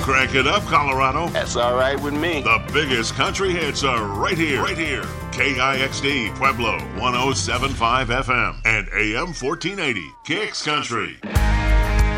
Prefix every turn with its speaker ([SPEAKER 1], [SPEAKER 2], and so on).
[SPEAKER 1] Crank it up, Colorado.
[SPEAKER 2] That's all right with me.
[SPEAKER 1] The biggest country hits are right here. Right here. KIXD Pueblo 107.5 FM and AM 1480. Kicks Country.